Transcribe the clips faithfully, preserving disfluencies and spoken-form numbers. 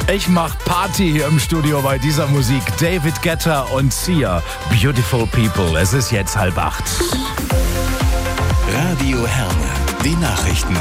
Ich mach Party hier im Studio bei dieser Musik. David Guetta und Sia, Beautiful People. Es ist jetzt halb acht. Radio Herne, die Nachrichten.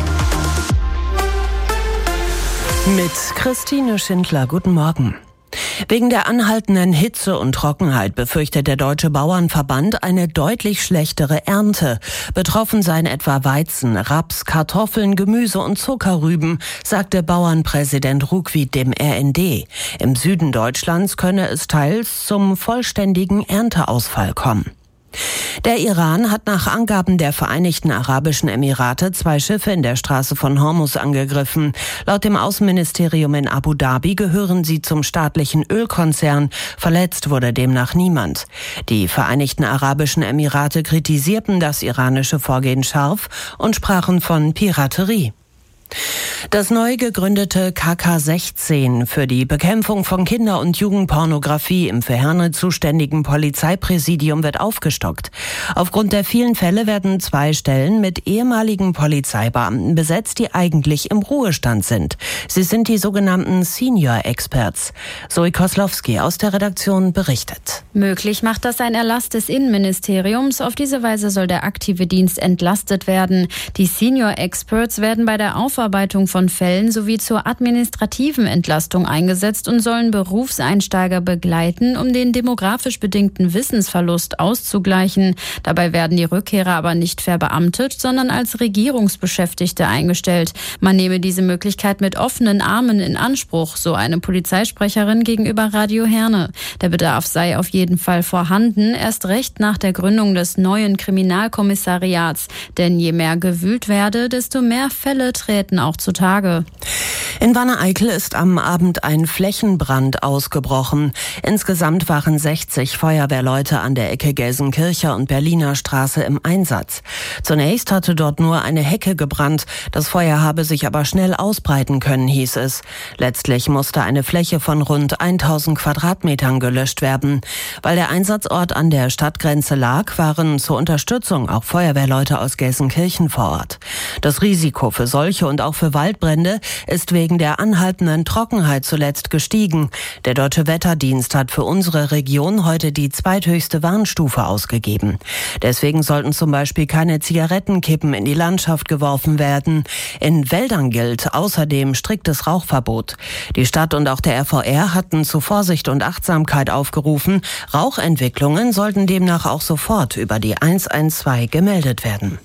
Mit Christine Schindler, guten Morgen. Wegen der anhaltenden Hitze und Trockenheit befürchtet der Deutsche Bauernverband eine deutlich schlechtere Ernte. Betroffen seien etwa Weizen, Raps, Kartoffeln, Gemüse und Zuckerrüben, sagte Bauernpräsident Ruckwied dem R N D. Im Süden Deutschlands könne es teils zum vollständigen Ernteausfall kommen. Der Iran hat nach Angaben der Vereinigten Arabischen Emirate zwei Schiffe in der Straße von Hormuz angegriffen. Laut dem Außenministerium in Abu Dhabi gehören sie zum staatlichen Ölkonzern. Verletzt wurde demnach niemand. Die Vereinigten Arabischen Emirate kritisierten das iranische Vorgehen scharf und sprachen von Piraterie. Das neu gegründete K K sechzehn für die Bekämpfung von Kinder- und Jugendpornografie im für Herne zuständigen Polizeipräsidium wird aufgestockt. Aufgrund der vielen Fälle werden zwei Stellen mit ehemaligen Polizeibeamten besetzt, die eigentlich im Ruhestand sind. Sie sind die sogenannten Senior Experts. Zoe Koslowski aus der Redaktion berichtet. Möglich macht das ein Erlass des Innenministeriums. Auf diese Weise soll der aktive Dienst entlastet werden. Die Senior Experts werden bei der Aufarbeitung von Fällen sowie zur administrativen Entlastung eingesetzt und sollen Berufseinsteiger begleiten, um den demografisch bedingten Wissensverlust auszugleichen. Dabei werden die Rückkehrer aber nicht verbeamtet, sondern als Regierungsbeschäftigte eingestellt. Man nehme diese Möglichkeit mit offenen Armen in Anspruch, so eine Polizeisprecherin gegenüber Radio Herne. Der Bedarf sei auf jeden Fall vorhanden, erst recht nach der Gründung des neuen Kriminalkommissariats. Denn je mehr gewühlt werde, desto mehr Fälle treten auch zutage. In Wanne-Eickel ist am Abend ein Flächenbrand ausgebrochen. Insgesamt waren sechzig Feuerwehrleute an der Ecke Gelsenkircher und Berliner Straße im Einsatz. Zunächst hatte dort nur eine Hecke gebrannt. Das Feuer habe sich aber schnell ausbreiten können, hieß es. Letztlich musste eine Fläche von rund tausend Quadratmetern gelöscht werden. Weil der Einsatzort an der Stadtgrenze lag, waren zur Unterstützung auch Feuerwehrleute aus Gelsenkirchen vor Ort. Das Risiko für solche und auch für Waldbrände ist wegen der anhaltenden Trockenheit zuletzt gestiegen. Der Deutsche Wetterdienst hat für unsere Region heute die zweithöchste Warnstufe ausgegeben. Deswegen sollten zum Beispiel keine Zigarettenkippen in die Landschaft geworfen werden. In Wäldern gilt außerdem striktes Rauchverbot. Die Stadt und auch der R V R hatten zu Vorsicht und Achtsamkeit aufgerufen. Rauchentwicklungen sollten demnach auch sofort über die eins eins zwei gemeldet werden.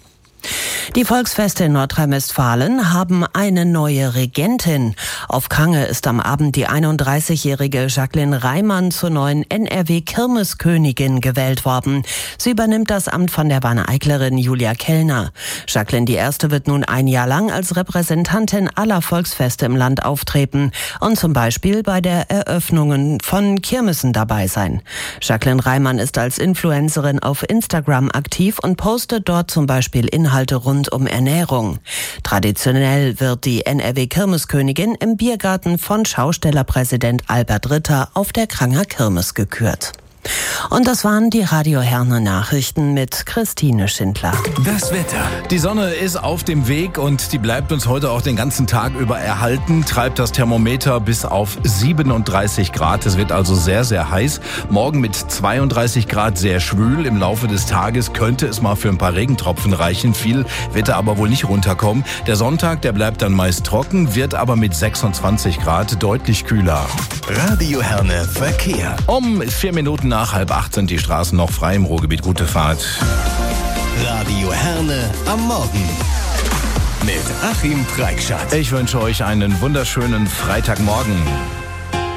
Die Volksfeste in Nordrhein-Westfalen haben eine neue Regentin. Auf Kange ist am Abend die einunddreißigjährige Jacqueline Reimann zur neuen N R W-Kirmeskönigin gewählt worden. Sie übernimmt das Amt von der Wanne-Eiclerin Julia Kellner. Jacqueline die Erste wird nun ein Jahr lang als Repräsentantin aller Volksfeste im Land auftreten und zum Beispiel bei der Eröffnungen von Kirmessen dabei sein. Jacqueline Reimann ist als Influencerin auf Instagram aktiv und postet dort zum Beispiel Inhalte rund um Ernährung. Traditionell wird die N R W-Kirmeskönigin im Biergarten von Schaustellerpräsident Albert Ritter auf der Kranger Kirmes gekürt. Und das waren die Radio Herne Nachrichten mit Christine Schindler. Das Wetter. Die Sonne ist auf dem Weg und die bleibt uns heute auch den ganzen Tag über erhalten. Treibt das Thermometer bis auf siebenunddreißig Grad. Es wird also sehr, sehr heiß. Morgen mit zweiunddreißig Grad sehr schwül. Im Laufe des Tages könnte es mal für ein paar Regentropfen reichen. Viel wird da aber wohl nicht runterkommen. Der Sonntag, der bleibt dann meist trocken, wird aber mit sechsundzwanzig Grad deutlich kühler. Radio Herne Verkehr. Um vier Minuten nach halb acht sind die Straßen noch frei im Ruhrgebiet. Gute Fahrt. Radio Herne am Morgen mit Achim Preikschat. Ich wünsche euch einen wunderschönen Freitagmorgen.